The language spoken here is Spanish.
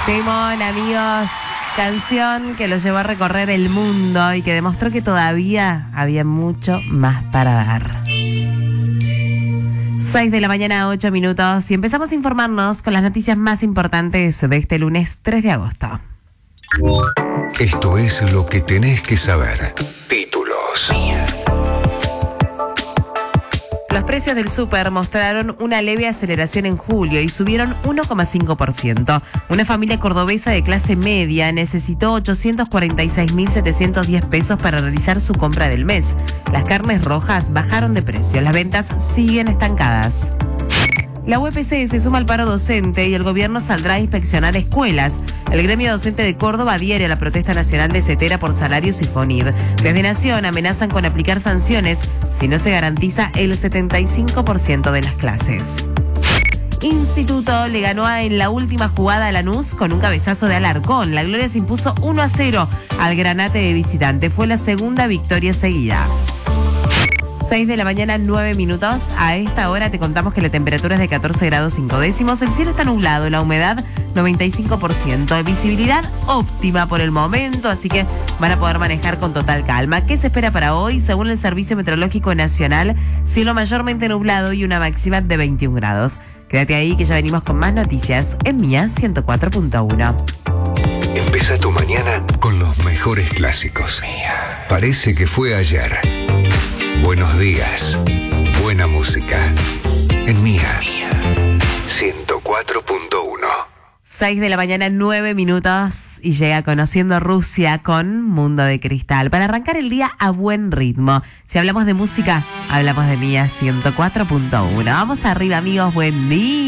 Timón, amigos, canción que lo llevó a recorrer el mundo y que demostró que todavía había mucho más para dar. 6 de la mañana, 8 minutos, y empezamos a informarnos con las noticias más importantes de este lunes 3 de agosto. Esto es lo que tenés que saber. Títulos. Los precios del súper mostraron una leve aceleración en julio y subieron 1,5%. Una familia cordobesa de clase media necesitó 846.710 pesos para realizar su compra del mes. Las carnes rojas bajaron de precio, las ventas siguen estancadas. La UPC se suma al paro docente y el gobierno saldrá a inspeccionar escuelas. El gremio docente de Córdoba adhiere a la protesta nacional de Cetera por salarios y FONID. Desde Nación amenazan con aplicar sanciones si no se garantiza el 75% de las clases. Instituto le ganó en la última jugada a Lanús con un cabezazo de Alarcón. La Gloria se impuso 1-0 al Granate de visitante. Fue la segunda victoria seguida. 6 de la mañana, 9 minutos. A esta hora te contamos que la temperatura es de 14 grados 5 décimos. El cielo está nublado, la humedad 95%. Visibilidad óptima por el momento, así que van a poder manejar con total calma. ¿Qué se espera para hoy? Según el Servicio Meteorológico Nacional, cielo mayormente nublado y una máxima de 21 grados. Quédate ahí que ya venimos con más noticias en Mía 104.1. Empieza tu mañana con los mejores clásicos. Parece que fue ayer. Buenos días. Buena música. En Mía 104.1. 6 de la mañana, 9 minutos, y llega Conociendo Rusia con Mundo de Cristal. Para arrancar el día a buen ritmo. Si hablamos de música, hablamos de Mía 104.1. Vamos arriba, amigos. Buen día.